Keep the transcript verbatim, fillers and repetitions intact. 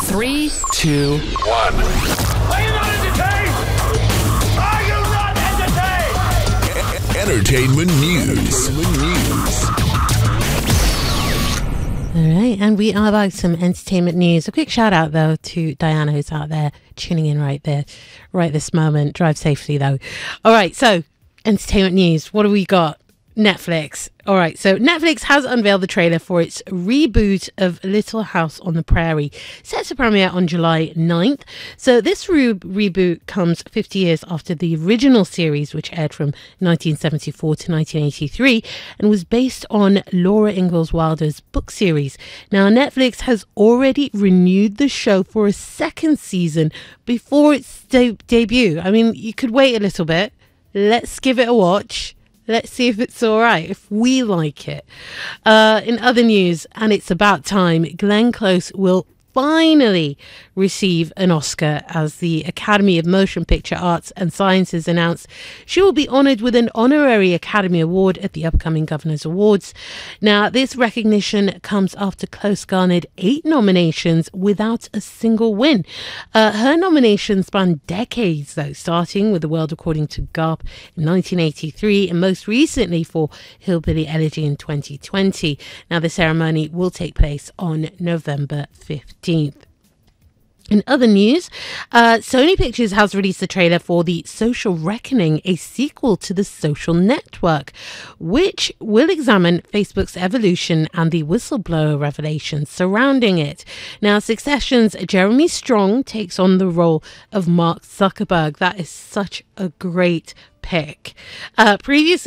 Three, two, one. Are you not entertained? Are you not entertained? Entertainment news. news. All right, and we are back to some entertainment news. A quick shout out though to Diana, who's out there tuning in right there, right this moment. Drive safely though. All right, so entertainment news. What do we got? Netflix. All right, so Netflix has unveiled the trailer for its reboot of Little House on the Prairie, set to premiere on July ninth. So this re- reboot comes fifty years after the original series, which aired from nineteen seventy-four to nineteen eighty-three and was based on Laura Ingalls Wilder's book series. Now, Netflix has already renewed the show for a second season before its de- debut. I mean, you could wait a little bit. Let's give it a watch. Let's see if it's all right, if we like it. Uh, in other news, and it's about time, Glenn Close will finally receive an Oscar as the Academy of Motion Picture Arts and Sciences announced she will be honoured with an honorary Academy Award at the upcoming Governor's Awards. Now, this recognition comes after Close garnered eight nominations without a single win. Uh, her nominations span decades, though, starting with The World According to Garp in nineteen eighty-three and most recently for Hillbilly Elegy in twenty twenty. Now, the ceremony will take place on November fifteenth. In other news, uh, Sony Pictures has released the trailer for The Social Reckoning, a sequel to The Social Network, which will examine Facebook's evolution and the whistleblower revelations surrounding it. Now, Succession's Jeremy Strong takes on the role of Mark Zuckerberg. That is such a great pick. Uh, previously,